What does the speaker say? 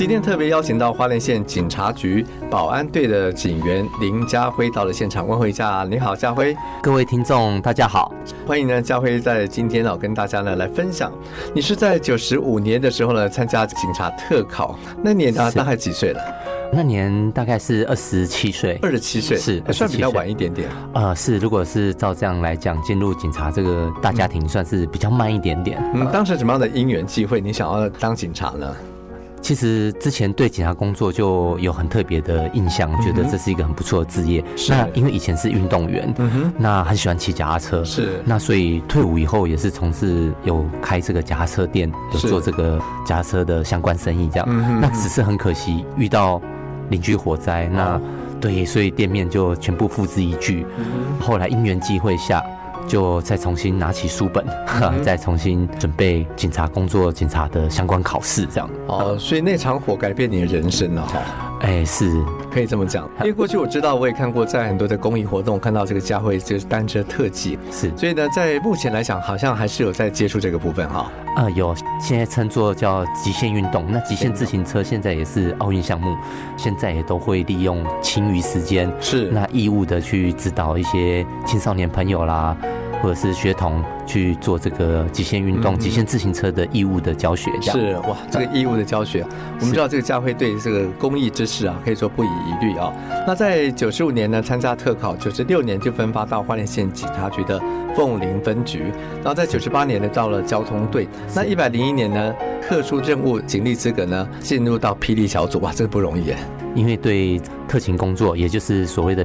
今天特别邀请到花莲县警察局保安队的警员林家辉到了现场，问候一下。你好，家辉。 各位听众大家好， 欢迎呢家辉在今天跟大家呢来分享，你是在95年的时候呢参加警察特考，那年大概几岁了？ 那年大概是27岁。 27岁是算比较晚一点点。 是，如果是照这样来讲，进入警察这个大家庭算是比较慢一点点。 当时什么样的因缘际会，你想要当警察呢？ 其实之前对警察工作就有很特别的印象，觉得这是一个很不错的职业。那因为以前是运动员，那很喜欢骑脚踏车， 是。 那所以退伍以后也是从事有开这个脚踏车店，有做这个脚踏车的相关生意这样。那只是很可惜遇到邻居火灾，那对，所以店面就全部付之一炬。后来因缘际会下，就再重新拿起书本，再重新准备警察工作、警察的相关考试，这样。 所以那场火改变你的人生了哈。 是可以这么讲，因为过去我知道，我也看过在很多的公益活动看到这个家辉就是单车特技， 是。 所以呢，在目前来讲，好像还是有在接触这个部分哈。 有，现在称作叫极限运动。那极限自行车现在也是奥运项目，现在也都会利用勤余时间， 是那义务的去指导一些青少年朋友啦，或者是学童去做这个极限运动、极限自行车的义务的教学，这样。 是哇，这个义务的教学，我们知道这个家辉对这个公益之事可以说不遗余力啊。那在95年呢参加特考，96年就分发到花莲县警察局的凤林分局，然后在98年呢到了交通队，那101年呢特殊任务警力资格呢进入到霹雳小组，哇，这个不容易耶。 因为对特勤工作，也就是所谓的